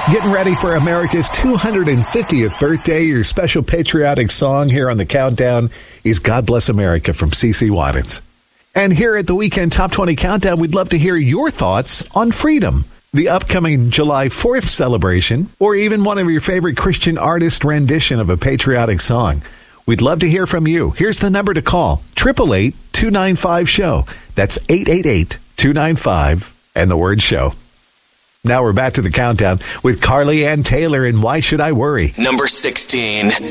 Getting ready for America's 250th birthday. Your special patriotic song here on the countdown is God Bless America from CeCe Winans. And here at the Weekend Top 20 Countdown, we'd love to hear your thoughts on freedom, the upcoming July 4th celebration, or even one of your favorite Christian artist rendition of a patriotic song. We'd love to hear from you. Here's the number to call, 888-295-SHOW. That's 888-295 and the word show. Now we're back to the countdown with Carly Ann Taylor and Why Should I Worry? Number 16.